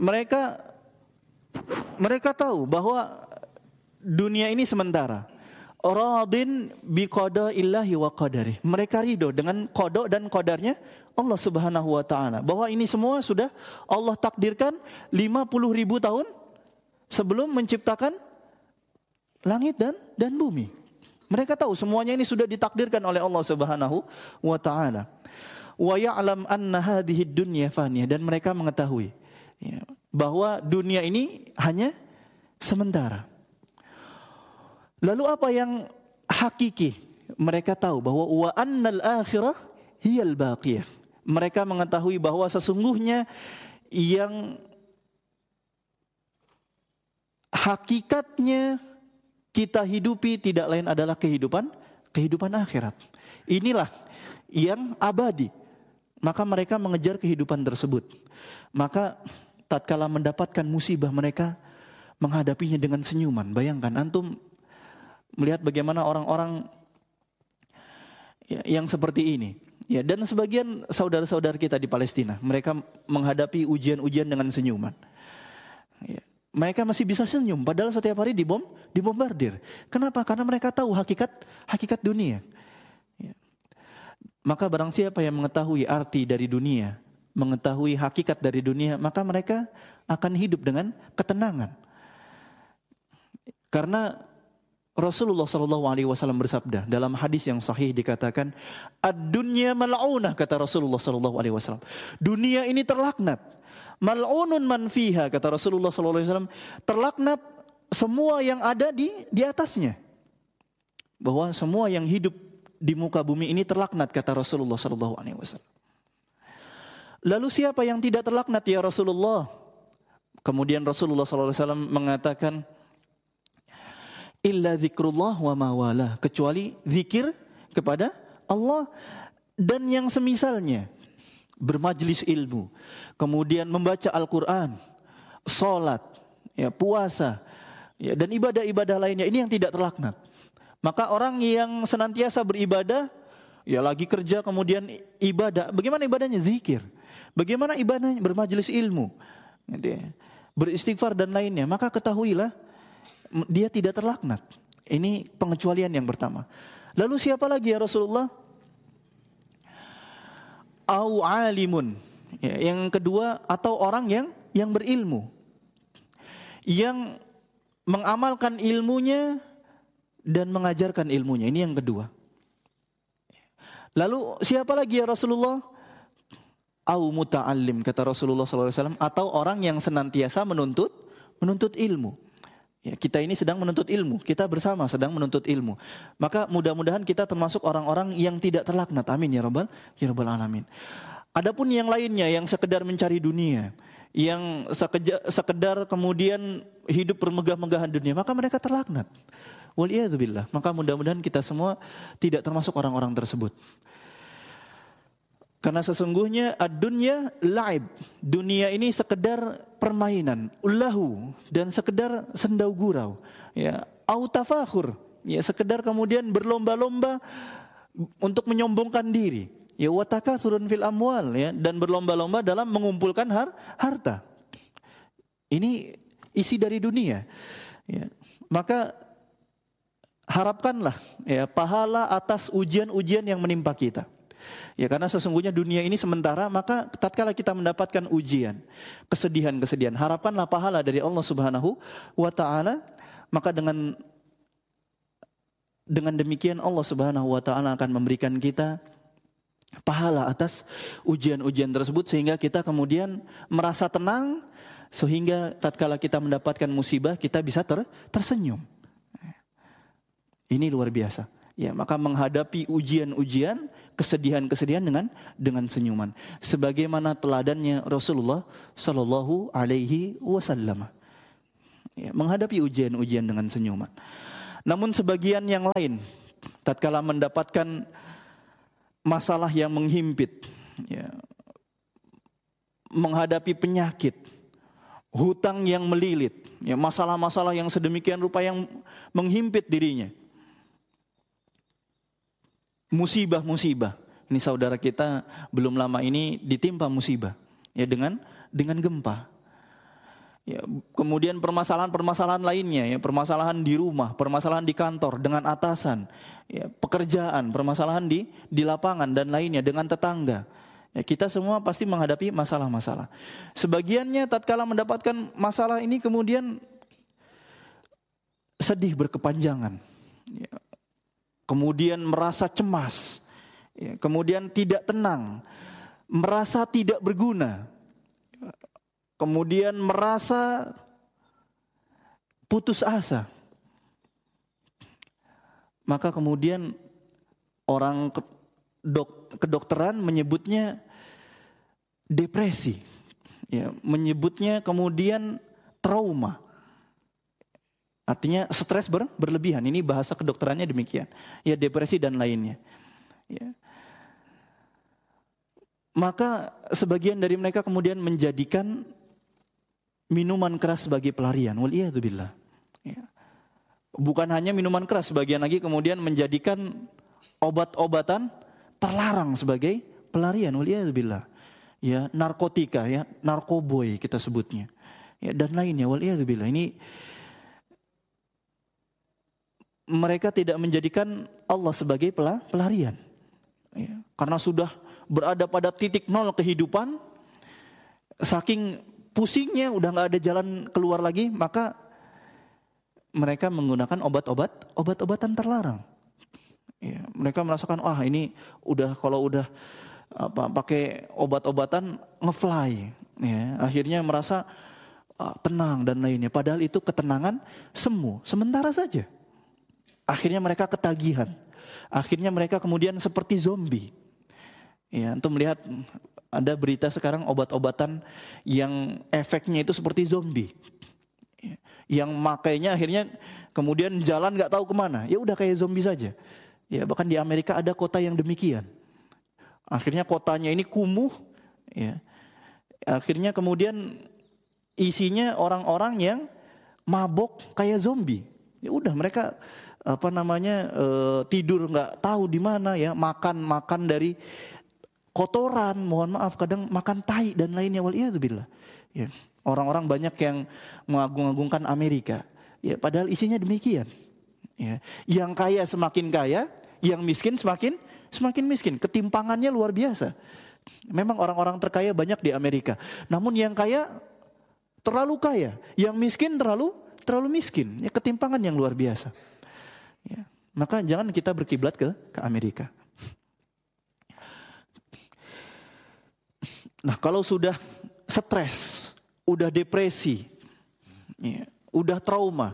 mereka tahu bahwa dunia ini sementara. Radin bi qada'illahi wa qadari. Mereka ridho dengan qada dan qadarnya Allah Subhanahu wa taala. Bahwa ini semua sudah Allah takdirkan 50.000 tahun sebelum menciptakan langit dan bumi. Mereka tahu semuanya ini sudah ditakdirkan oleh Allah Subhanahu wa taala. Wa ya'lam anna hadhihi dunya faniyah, dan mereka mengetahui ya, bahwa dunia ini hanya sementara. Lalu apa yang hakiki? Mereka tahu bahwa wa annal akhirah hiyal baqiyah. Mereka mengetahui bahwa sesungguhnya yang hakikatnya kita hidupi tidak lain adalah kehidupan akhirat. Inilah yang abadi. Maka mereka mengejar kehidupan tersebut. Maka tatkala mendapatkan musibah, mereka menghadapinya dengan senyuman. Bayangkan antum melihat bagaimana orang-orang yang seperti ini. Ya, dan sebagian saudara-saudara kita di Palestina, mereka menghadapi ujian-ujian dengan senyuman. Ya, mereka masih bisa senyum, padahal setiap hari dibombardir. Kenapa? Karena mereka tahu hakikat dunia. Ya. Maka barang siapa yang mengetahui arti dari dunia, mengetahui hakikat dari dunia, maka mereka akan hidup dengan ketenangan. Karena Rasulullah SAW bersabda dalam hadis yang sahih, dikatakan ad-dunya mal'unah, kata Rasulullah SAW. Dunia ini terlaknat. Mal'unun man fiha, kata Rasulullah SAW. Terlaknat semua yang ada di atasnya. Bahwa semua yang hidup di muka bumi ini terlaknat, kata Rasulullah SAW. Lalu siapa yang tidak terlaknat ya Rasulullah? Kemudian Rasulullah SAW mengatakan, illa zikrullah wa mawala, kecuali zikir kepada Allah dan yang semisalnya, bermajlis ilmu, kemudian membaca Al-Quran, salat, ya, puasa, ya, dan ibadah-ibadah lainnya, ini yang tidak terlaknat. Maka orang yang senantiasa beribadah, ya lagi kerja kemudian ibadah, bagaimana ibadahnya? Zikir. Bagaimana ibadahnya? Bermajlis ilmu, beristighfar dan lainnya. Maka ketahuilah dia tidak terlaknat. Ini pengecualian yang pertama. Lalu siapa lagi ya Rasulullah? Au alimun. Ya, yang kedua, atau orang yang berilmu, yang mengamalkan ilmunya dan mengajarkan ilmunya. Ini yang kedua. Lalu siapa lagi ya Rasulullah? Au muta'allim, kata Rasulullah SAW, atau orang yang senantiasa menuntut ilmu. Ya, kita ini sedang menuntut ilmu, kita bersama sedang menuntut ilmu. Maka mudah-mudahan kita termasuk orang-orang yang tidak terlaknat. Amin ya rabbal alamin. Adapun yang lainnya yang sekedar mencari dunia, yang sekedar kemudian hidup bermegah-megahan dunia, maka mereka terlaknat. Waliyadzubillah. Maka mudah-mudahan kita semua tidak termasuk orang-orang tersebut. Karena sesungguhnya ad-dunya la'ib. Dunia ini sekedar permainan, ulahu, dan sekedar sendau gurau. Ya, au tafakhur. Ya, sekedar kemudian berlomba-lomba untuk menyombongkan diri. Ya, wa takatsurun fil amwal, ya, dan berlomba-lomba dalam mengumpulkan harta. Ini isi dari dunia. Ya, maka harapkanlah ya pahala atas ujian-ujian yang menimpa kita. Ya, karena sesungguhnya dunia ini sementara, maka tatkala kita mendapatkan ujian, kesedihan-kesedihan, harapkanlah pahala dari Allah Subhanahu wa taala, maka dengan demikian Allah Subhanahu wa taala akan memberikan kita pahala atas ujian-ujian tersebut, sehingga kita kemudian merasa tenang, sehingga tatkala kita mendapatkan musibah kita bisa tersenyum. Ini luar biasa. Ya, maka menghadapi ujian-ujian, kesedihan-kesedihan dengan senyuman. Sebagaimana teladannya Rasulullah Sallallahu Alaihi Wasallam. Ya, menghadapi ujian-ujian dengan senyuman. Namun sebagian yang lain, tatkala mendapatkan masalah yang menghimpit, ya, menghadapi penyakit, hutang yang melilit, ya, masalah-masalah yang sedemikian rupa yang menghimpit dirinya. Musibah-musibah. Ini saudara kita belum lama ini ditimpa musibah, ya, dengan gempa. Ya, kemudian permasalahan-permasalahan lainnya, ya, permasalahan di rumah, permasalahan di kantor dengan atasan, ya, pekerjaan, permasalahan di lapangan dan lainnya dengan tetangga. Ya, kita semua pasti menghadapi masalah-masalah. Sebagiannya tatkala mendapatkan masalah ini kemudian sedih berkepanjangan. Ya, kemudian merasa cemas, ya, kemudian tidak tenang, merasa tidak berguna, kemudian merasa putus asa. Maka kemudian orang kedokteran menyebutnya depresi, ya, menyebutnya kemudian trauma. Artinya stres berlebihan. Ini bahasa kedokterannya demikian. Ya, depresi dan lainnya. Ya. Maka sebagian dari mereka kemudian menjadikan minuman keras sebagai pelarian. Waliyadzubillah. Ya. Bukan hanya minuman keras, sebagian lagi kemudian menjadikan obat-obatan terlarang sebagai pelarian. Waliyadzubillah. Ya, narkotika, ya, narkoboy kita sebutnya. Ya, dan lainnya. Waliyadzubillah. Ini mereka tidak menjadikan Allah sebagai pelarian. Ya, karena sudah berada pada titik nol kehidupan, saking pusingnya udah gak ada jalan keluar lagi, maka mereka menggunakan obat-obatan terlarang. Ya, mereka merasakan, wah ini kalau udah pakai obat-obatan ngefly, ya, akhirnya merasa tenang dan lainnya. Padahal itu ketenangan semu, sementara saja. Akhirnya mereka ketagihan. Akhirnya mereka kemudian seperti zombie. Ya, untuk melihat ada berita sekarang obat-obatan yang efeknya itu seperti zombie. Ya, yang makainya akhirnya kemudian jalan nggak tahu kemana. Ya udah kayak zombie saja. Ya, bahkan di Amerika ada kota yang demikian. Akhirnya kotanya ini kumuh. Ya. Akhirnya kemudian isinya orang-orang yang mabok kayak zombie. Ya udah mereka tidur nggak tahu di mana, ya, makan dari kotoran, mohon maaf, kadang makan tai dan lainnya. Waliyadzubillah. Ya, orang-orang banyak yang mengagung-agungkan Amerika, ya, padahal isinya demikian. Ya, yang kaya semakin kaya, yang miskin semakin miskin. Ketimpangannya luar biasa. Memang orang-orang terkaya banyak di Amerika, namun yang kaya terlalu kaya, yang miskin terlalu miskin. Ya, ketimpangan yang luar biasa. Ya, maka jangan kita berkiblat ke Amerika. Nah, kalau sudah stres, udah depresi, ya, udah trauma,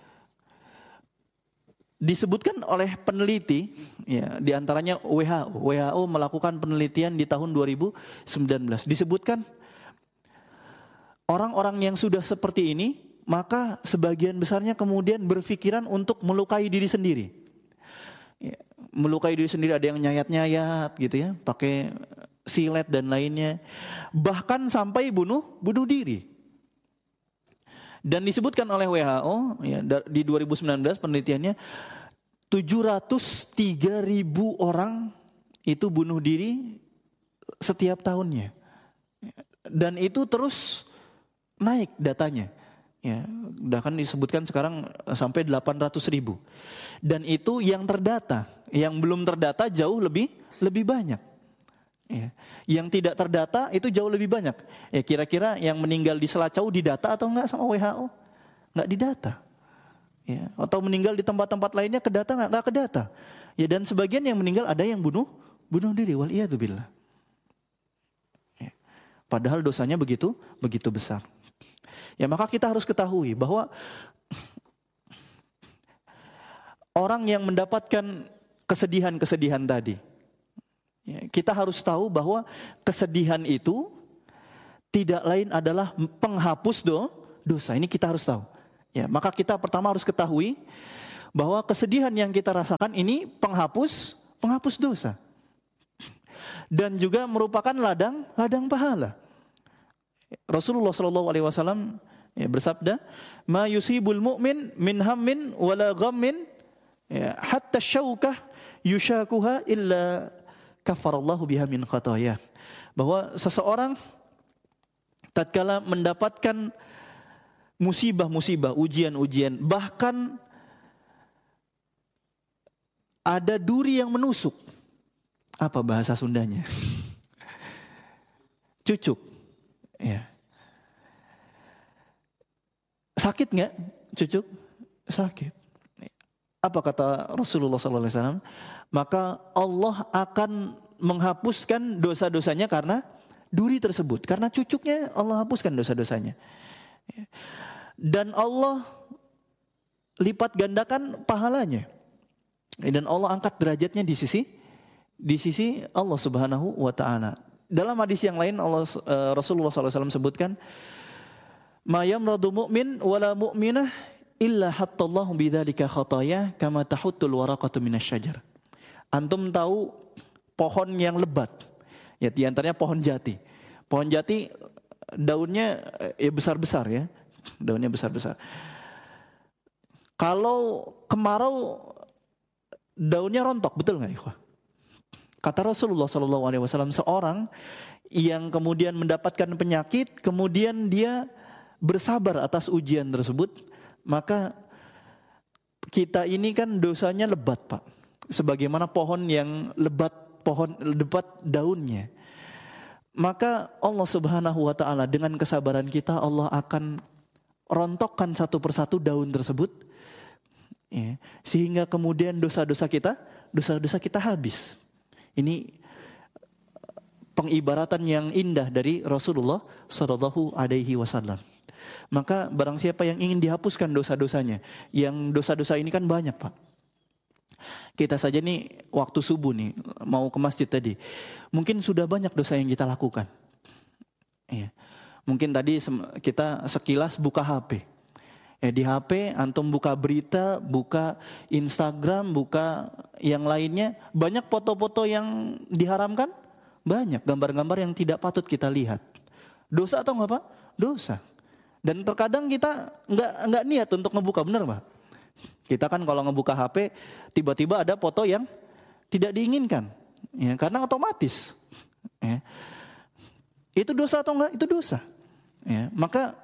disebutkan oleh peneliti, ya, diantaranya WHO melakukan penelitian di tahun 2019. Disebutkan orang-orang yang sudah seperti ini, maka sebagian besarnya kemudian berpikiran untuk melukai diri sendiri. Ya, melukai diri sendiri, ada yang nyayat-nyayat gitu, ya, pakai silet dan lainnya. Bahkan sampai bunuh diri. Dan disebutkan oleh WHO, ya, di 2019 penelitiannya 703.000 orang itu bunuh diri setiap tahunnya. Dan itu terus naik datanya. Ya, udah kan disebutkan sekarang sampai 800.000. Dan itu yang terdata, yang belum terdata jauh lebih banyak. Ya, yang tidak terdata itu jauh lebih banyak. Ya, kira-kira yang meninggal di Selacau didata atau enggak sama WHO? Enggak didata. Ya, atau meninggal di tempat-tempat lainnya kedata enggak kedata. Ya, dan sebagian yang meninggal ada yang bunuh diri. Waliyadzubillah. Ya, padahal dosanya begitu besar. Ya, maka kita harus ketahui bahwa orang yang mendapatkan kesedihan-kesedihan tadi. Ya, kita harus tahu bahwa kesedihan itu tidak lain adalah penghapus dosa. Ini kita harus tahu. Ya, maka kita pertama harus ketahui bahwa kesedihan yang kita rasakan ini penghapus dosa. Dan juga merupakan ladang pahala. Rasulullah SAW bersabda, "Ma yusibul mu'min min hammin wala ghammin hatta syaukah yushakuha illa kafarallahu biha min khataya." Bahwa seseorang tatkala mendapatkan musibah-musibah, ujian-ujian, bahkan ada duri yang menusuk. Apa bahasa Sundanya? Cucuk. Ya. Sakit nggak cucuk? Sakit. Apa kata Rasulullah SAW? Maka Allah akan menghapuskan dosa-dosanya karena duri tersebut. Karena cucuknya Allah hapuskan dosa-dosanya. Dan Allah lipat gandakan pahalanya. Dan Allah angkat derajatnya di sisi Allah Subhanahu wa taala. Dalam hadis yang lain Rasulullah SAW sebutkan, "Ma yamradu mu'min wala mu'minah illa hattallahu bidzalika khataya kama tahuttul waraqatu minasyajar." Antum tahu pohon yang lebat? Ya, di antaranya pohon jati. Pohon jati daunnya besar-besar ya. Daunnya besar-besar. Kalau kemarau daunnya rontok, betul nggak ikhwah? Kata Rasulullah SAW, seorang yang kemudian mendapatkan penyakit, kemudian dia bersabar atas ujian tersebut, maka kita ini kan dosanya lebat, Pak. Sebagaimana pohon yang lebat daunnya. Maka Allah Subhanahu wa taala dengan kesabaran kita, Allah akan rontokkan satu persatu daun tersebut, ya, sehingga kemudian dosa-dosa kita habis. Ini pengibaratan yang indah dari Rasulullah Shallallahu Alaihi Wasallam. Maka barang siapa yang ingin dihapuskan dosa-dosanya, yang dosa-dosa ini kan banyak, Pak. Kita saja nih waktu subuh nih mau ke masjid tadi, mungkin sudah banyak dosa yang kita lakukan. Iya. Mungkin tadi kita sekilas buka HP. Di HP antum buka berita, buka Instagram, buka yang lainnya, banyak foto-foto yang diharamkan, banyak gambar-gambar yang tidak patut kita lihat. Dosa atau enggak, Pak? Dosa. Dan terkadang kita enggak niat untuk ngebuka, benar, Pak? Kita kan kalau ngebuka HP tiba-tiba ada foto yang tidak diinginkan, ya, karena otomatis. Ya. Itu dosa atau enggak? Itu dosa. Ya, maka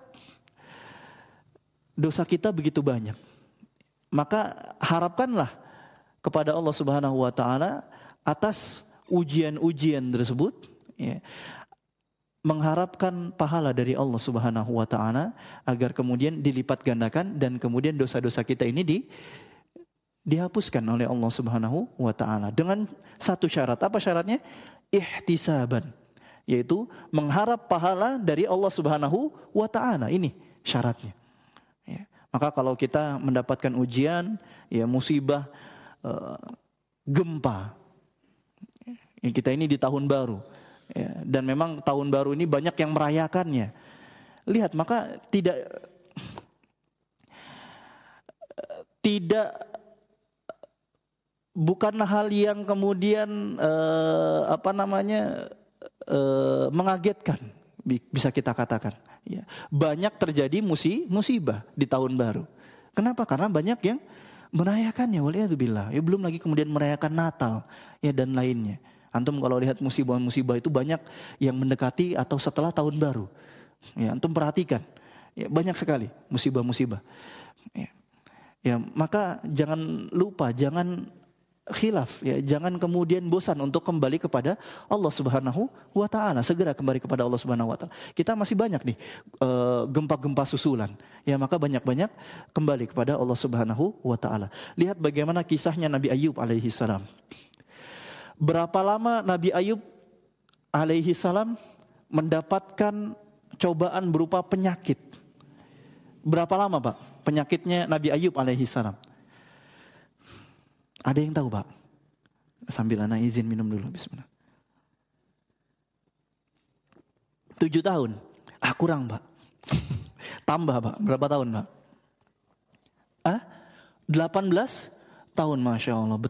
dosa kita begitu banyak. Maka harapkanlah kepada Allah Subhanahu wa taala atas ujian-ujian tersebut, ya, mengharapkan pahala dari Allah Subhanahu wa taala agar kemudian dilipat gandakan dan kemudian dosa-dosa kita ini dihapuskan oleh Allah Subhanahu wa taala dengan satu syarat. Apa syaratnya? Ihtisaban, yaitu mengharap pahala dari Allah Subhanahu wa taala. Ini syaratnya. Ya. Maka kalau kita mendapatkan ujian, ya, musibah, gempa, ya, kita ini di tahun baru, ya, dan memang tahun baru ini banyak yang merayakannya. Lihat, maka bukan hal yang kemudian mengagetkan, bisa kita katakan. Ya, banyak terjadi musibah di tahun baru. Kenapa? Karena banyak yang merayakannya. Waliyadzubillah. Ya, belum lagi kemudian merayakan Natal, ya, dan lainnya. Antum kalau lihat musibah-musibah itu banyak yang mendekati atau setelah tahun baru. Ya, antum perhatikan. Ya, banyak sekali musibah-musibah. Ya, maka jangan lupa, jangan khilaf, ya, jangan kemudian bosan untuk kembali kepada Allah Subhanahu wa taala, segera kembali kepada Allah Subhanahu wa taala. Kita masih banyak nih gempa-gempa susulan. Ya, maka banyak-banyak kembali kepada Allah Subhanahu wa taala. Lihat bagaimana kisahnya Nabi Ayub alaihi salam. Berapa lama Nabi Ayub alaihi salam mendapatkan cobaan berupa penyakit? Berapa lama, Pak, penyakitnya Nabi Ayub alaihi salam? Ada yang tahu, Pak? Sambil anak izin minum dulu, bismillah. 7 tahun. Kurang, Pak. Tambah, Pak. Berapa tahun, Pak? 18 tahun, Masya Allah.